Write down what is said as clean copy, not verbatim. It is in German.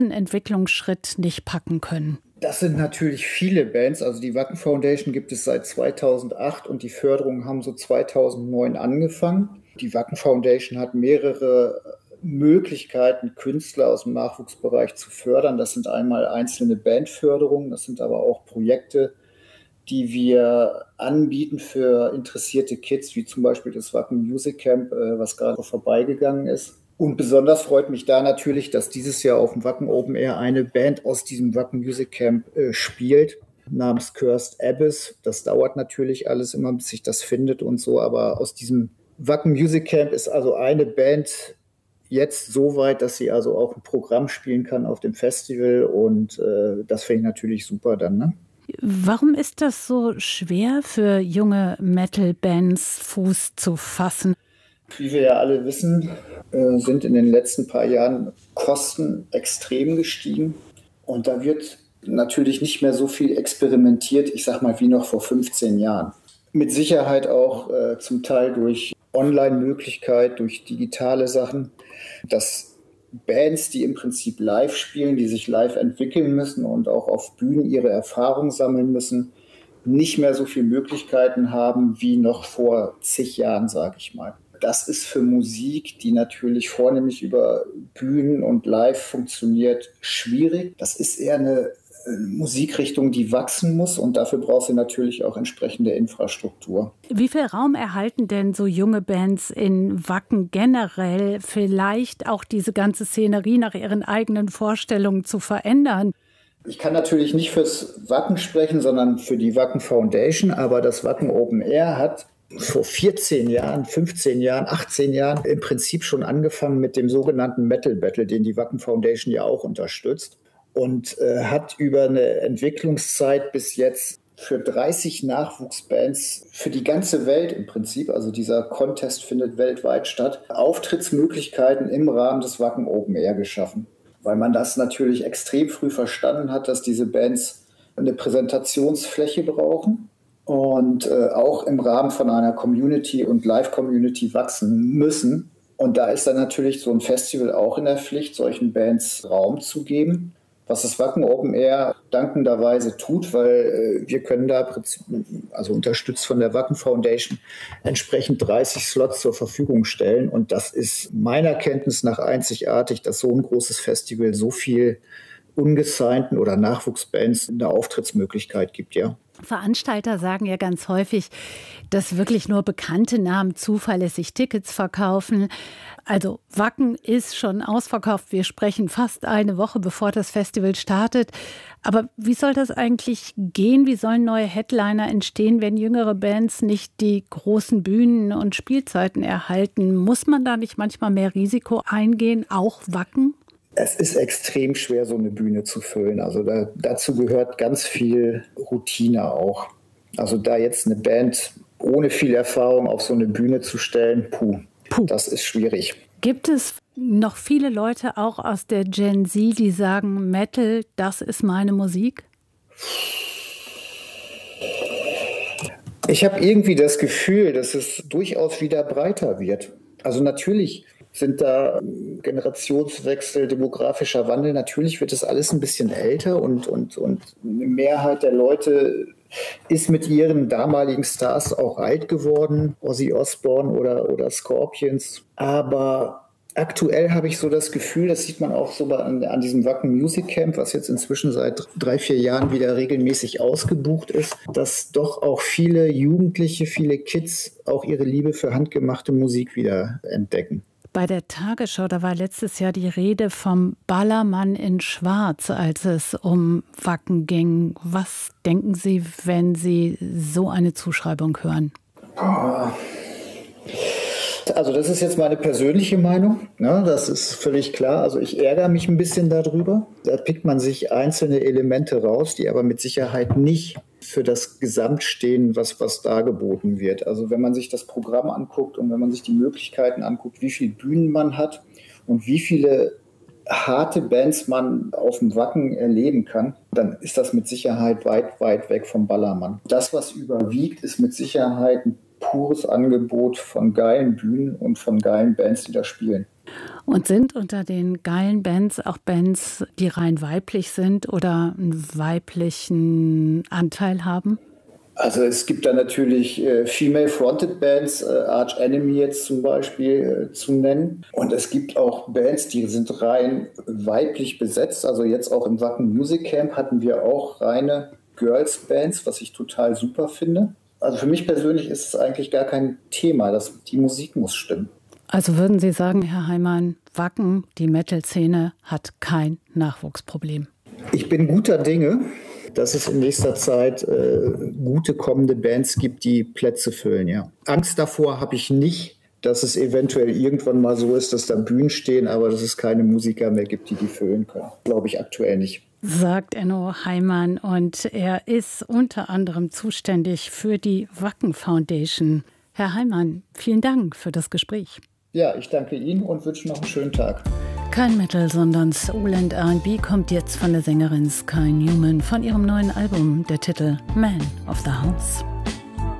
einen Entwicklungsschritt nicht packen können? Das sind natürlich viele Bands. Also die Wacken Foundation gibt es seit 2008 und die Förderungen haben so 2009 angefangen. Die Wacken Foundation hat mehrere Möglichkeiten, Künstler aus dem Nachwuchsbereich zu fördern. Das sind einmal einzelne Bandförderungen, das sind aber auch Projekte, die wir anbieten für interessierte Kids, wie zum Beispiel das Wacken Music Camp, was gerade vorbeigegangen ist. Und besonders freut mich da natürlich, dass dieses Jahr auf dem Wacken Open Air eine Band aus diesem Wacken Music Camp spielt, namens Cursed Abyss. Das dauert natürlich alles immer, bis sich das findet und so, aber aus diesem Wacken Music Camp ist also eine Band jetzt so weit, dass sie also auch ein Programm spielen kann auf dem Festival und das finde ich natürlich super dann, ne? Warum ist das so schwer für junge Metal-Bands, Fuß zu fassen? Wie wir ja alle wissen, sind in den letzten paar Jahren Kosten extrem gestiegen. Und da wird natürlich nicht mehr so viel experimentiert, ich sag mal, wie noch vor 15 Jahren. Mit Sicherheit auch zum Teil durch Online-Möglichkeit, durch digitale Sachen, dass Bands, die im Prinzip live spielen, die sich live entwickeln müssen und auch auf Bühnen ihre Erfahrung sammeln müssen, nicht mehr so viele Möglichkeiten haben wie noch vor zig Jahren, sage ich mal. Das ist für Musik, die natürlich vornehmlich über Bühnen und live funktioniert, schwierig. Das ist eher eine Musikrichtung, die wachsen muss und dafür braucht sie natürlich auch entsprechende Infrastruktur. Wie viel Raum erhalten denn so junge Bands in Wacken generell, vielleicht auch diese ganze Szenerie nach ihren eigenen Vorstellungen zu verändern? Ich kann natürlich nicht fürs Wacken sprechen, sondern für die Wacken Foundation, aber das Wacken Open Air hat vor 14 Jahren, 15 Jahren, 18 Jahren im Prinzip schon angefangen mit dem sogenannten Metal Battle, den die Wacken Foundation ja auch unterstützt. Und hat über eine Entwicklungszeit bis jetzt für 30 Nachwuchsbands für die ganze Welt im Prinzip, also dieser Contest findet weltweit statt, Auftrittsmöglichkeiten im Rahmen des Wacken Open Air geschaffen. Weil man das natürlich extrem früh verstanden hat, dass diese Bands eine Präsentationsfläche brauchen und auch im Rahmen von einer Community und Live-Community wachsen müssen. Und da ist dann natürlich so ein Festival auch in der Pflicht, solchen Bands Raum zu geben. Was das Wacken Open Air dankenderweise tut, weil wir können da, also unterstützt von der Wacken Foundation, entsprechend 30 Slots zur Verfügung stellen. Und das ist meiner Kenntnis nach einzigartig, dass so ein großes Festival so viel ungesignten oder Nachwuchsbands eine Auftrittsmöglichkeit gibt, ja. Veranstalter sagen ja ganz häufig, dass wirklich nur bekannte Namen zuverlässig Tickets verkaufen. Also Wacken ist schon ausverkauft. Wir sprechen fast eine Woche, bevor das Festival startet. Aber wie soll das eigentlich gehen? Wie sollen neue Headliner entstehen, wenn jüngere Bands nicht die großen Bühnen und Spielzeiten erhalten? Muss man da nicht manchmal mehr Risiko eingehen, auch Wacken? Es ist extrem schwer, so eine Bühne zu füllen. Also dazu gehört ganz viel Routine auch. Also da jetzt eine Band ohne viel Erfahrung auf so eine Bühne zu stellen, das ist schwierig. Gibt es noch viele Leute auch aus der Gen Z, die sagen, Metal, das ist meine Musik? Ich habe irgendwie das Gefühl, dass es durchaus wieder breiter wird. Also natürlich sind da Generationswechsel, demografischer Wandel. Natürlich wird das alles ein bisschen älter und eine Mehrheit der Leute ist mit ihren damaligen Stars auch alt geworden, Ozzy Osbourne oder Scorpions. Aber aktuell habe ich so das Gefühl, das sieht man auch so an diesem Wacken Music Camp, was jetzt inzwischen seit 3-4 Jahren wieder regelmäßig ausgebucht ist, dass doch auch viele Jugendliche, viele Kids auch ihre Liebe für handgemachte Musik wieder entdecken. Bei der Tagesschau, da war letztes Jahr die Rede vom Ballermann in Schwarz, als es um Wacken ging. Was denken Sie, wenn Sie so eine Zuschreibung hören? Also das ist jetzt meine persönliche Meinung, ne? Das ist völlig klar. Also ich ärgere mich ein bisschen darüber. Da pickt man sich einzelne Elemente raus, die aber mit Sicherheit nicht für das Gesamt stehen, was dargeboten wird. Also wenn man sich das Programm anguckt und wenn man sich die Möglichkeiten anguckt, wie viele Bühnen man hat und wie viele harte Bands man auf dem Wacken erleben kann, dann ist das mit Sicherheit weit, weit weg vom Ballermann. Das, was überwiegt, ist mit Sicherheit ein pures Angebot von geilen Bühnen und von geilen Bands, die da spielen. Und sind unter den geilen Bands auch Bands, die rein weiblich sind oder einen weiblichen Anteil haben? Also es gibt da natürlich Female-Fronted Bands, Arch Enemy jetzt zum Beispiel zu nennen. Und es gibt auch Bands, die sind rein weiblich besetzt. Also jetzt auch im Wacken Music Camp hatten wir auch reine Girls-Bands, was ich total super finde. Also für mich persönlich ist es eigentlich gar kein Thema. Die Musik muss stimmen. Also würden Sie sagen, Herr Heimann, Wacken, die Metal-Szene hat kein Nachwuchsproblem? Ich bin guter Dinge, dass es in nächster Zeit gute kommende Bands gibt, die Plätze füllen. Ja. Angst davor habe ich nicht, dass es eventuell irgendwann mal so ist, dass da Bühnen stehen, aber dass es keine Musiker mehr gibt, die füllen können. Glaube ich aktuell nicht. Sagt Enno Heimann, und er ist unter anderem zuständig für die Wacken Foundation. Herr Heimann, vielen Dank für das Gespräch. Ja, ich danke Ihnen und wünsche noch einen schönen Tag. Kein Metal, sondern Soul and R&B kommt jetzt von der Sängerin Sky Newman von ihrem neuen Album, der Titel Man of the House.